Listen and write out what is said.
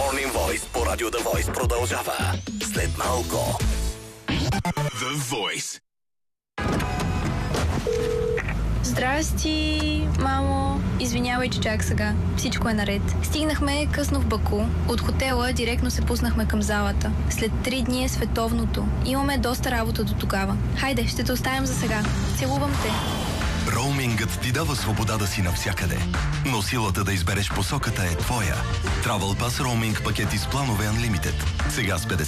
Morning Voice по Радио The Voice продължава след малко. The Voice. Здрасти, мамо. Извинявай, че чак сега. Всичко е наред. Стигнахме късно в Баку. От хотела директно се пуснахме към залата. След 3 дни е световното. Имаме доста работа до тогава. Хайде, ще те оставим за сега. Целувам те. Роумингът ти дава свобода да си навсякъде, но силата да избереш посоката е твоя. Travel Pass роуминг пакети с планове Unlimited. Сега с 50